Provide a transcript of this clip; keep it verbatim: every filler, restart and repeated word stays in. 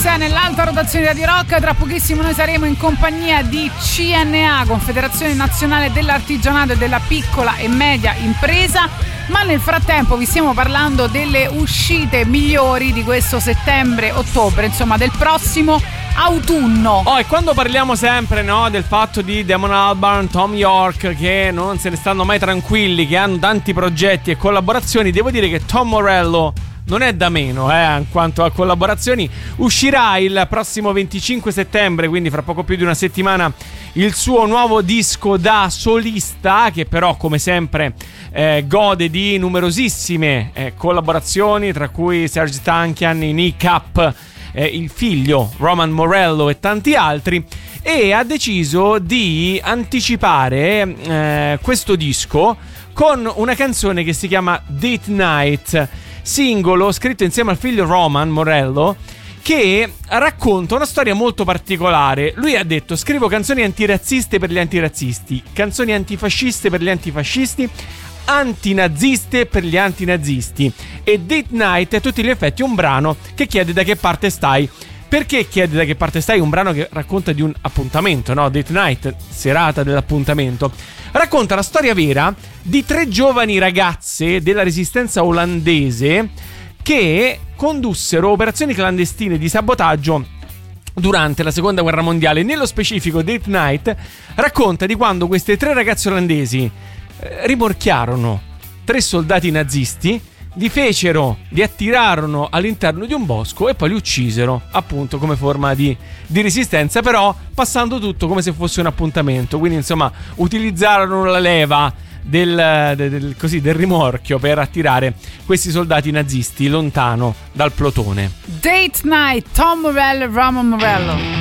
Nell'alta rotazione di Radio Rock, tra pochissimo noi saremo in compagnia di C N A, Confederazione Nazionale dell'Artigianato e della Piccola e Media Impresa, ma nel frattempo vi stiamo parlando delle uscite migliori di questo settembre-ottobre, insomma del prossimo autunno. Oh, e quando parliamo sempre, no, del fatto di Damon Albarn, Tom York, che non se ne stanno mai tranquilli, che hanno tanti progetti e collaborazioni, devo dire che Tom Morello non è da meno, eh, in quanto a collaborazioni. Uscirà il prossimo venticinque settembre, quindi fra poco più di una settimana, il suo nuovo disco da solista, che però come sempre eh, gode di numerosissime eh, collaborazioni, tra cui Serge Tankian, i Nick Up, eh, il figlio Roman Morello e tanti altri, e ha deciso di anticipare eh, questo disco con una canzone che si chiama Date Night, singolo scritto insieme al figlio Roman Morello, che racconta una storia molto particolare. Lui ha detto: scrivo canzoni antirazziste per gli antirazzisti, canzoni antifasciste per gli antifascisti, antinaziste per gli antinazisti, e Date Night è a tutti gli effetti un brano che chiede da che parte stai. Perché chiede da che parte stai? Un brano che racconta di un appuntamento, no? Date Night, serata dell'appuntamento. Racconta la storia vera di tre giovani ragazze della resistenza olandese che condussero operazioni clandestine di sabotaggio durante la seconda guerra mondiale. Nello specifico, Date Night racconta di quando queste tre ragazze olandesi eh, rimorchiarono tre soldati nazisti, li fecero, li attirarono all'interno di un bosco e poi li uccisero, appunto come forma di, di resistenza, però passando tutto come se fosse un appuntamento. Quindi insomma utilizzarono la leva del, del, del, così, del rimorchio per attirare questi soldati nazisti lontano dal plotone. Date Night, Tom Morello e Roman Morello.